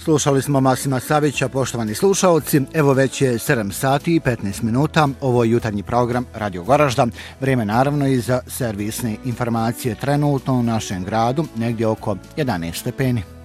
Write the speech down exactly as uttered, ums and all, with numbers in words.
Slušali smo Masima Savića, poštovani slušalci. Evo već je sedam sati i petnaest minuta. Ovo je jutarnji program Radio Goražda. Vrijeme naravno i za servisne informacije. Trenutno u našem gradu negdje oko jedanaest stepeni.